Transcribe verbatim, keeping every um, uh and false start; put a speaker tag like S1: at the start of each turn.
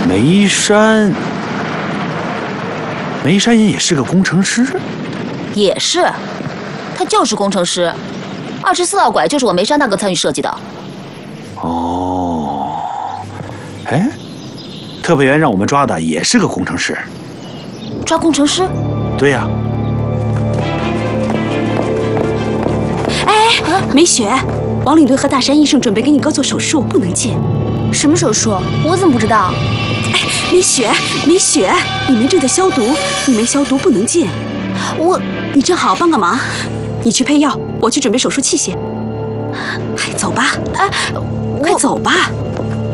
S1: 梅山，梅山也是个工程师，
S2: 也是，他就是工程师。二十四号拐就是我梅山大哥参与设计的。
S1: 哦，哎，特派员让我们抓的也是个工程师。
S2: 抓工程师？
S1: 对呀。
S3: 哎，梅雪，王领队和大山医生准备给你哥做手术，不能见。
S2: 什么手术？我怎么不知道？
S3: 哎，梅雪，梅雪，你们正在消毒，你没消毒不能见。我，你正好帮个忙，你去配药，我去准备手术器械。哎，走吧，哎，快走吧。